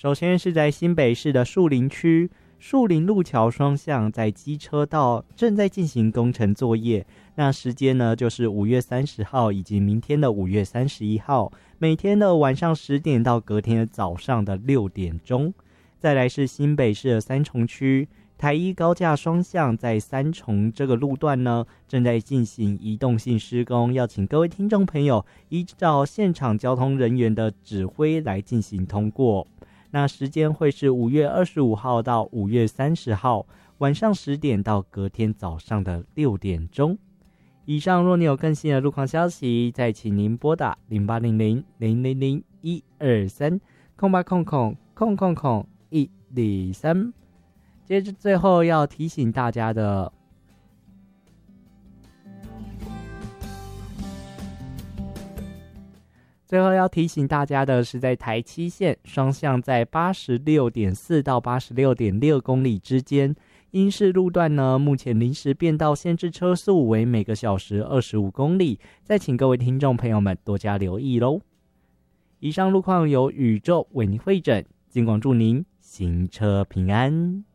首先是在新北市的树林区，树林路桥双向在机车道正在进行工程作业，那时间呢就是5月30号以及明天的5月31号，每天的晚上10点到隔天的早上的6点钟。再来是新北市的三重区，台一高架双向在三重这个路段呢正在进行移动性施工，要请各位听众朋友依照现场交通人员的指挥来进行通过。那时间会是5月25号到5月30号晚上10点到隔天早上的6点钟。以上若你有更新的路况消息，再请您拨打0800-000-123空八空空空空空103。接着最后要提醒大家的是在台七线双向在 86.4 到 86.6 公里之间，因市路段呢目前临时变道限制车速为每个小时25公里，再请各位听众朋友们多加留意咯。以上路况由宇宙为您汇整，尽管祝您行车平安。